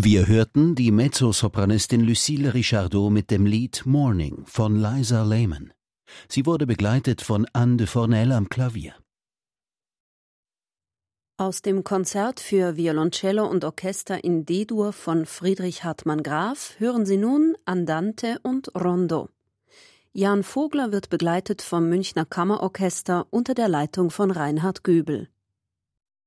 Wir hörten die Mezzosopranistin Lucille Richardot mit dem Lied Morning von Liza Lehman. Sie wurde begleitet von Anne de Fornel am Klavier. Aus dem Konzert für Violoncello und Orchester in D-Dur von Friedrich Hartmann Graf hören Sie nun Andante und Rondo. Jan Vogler wird begleitet vom Münchner Kammerorchester unter der Leitung von Reinhard Göbel.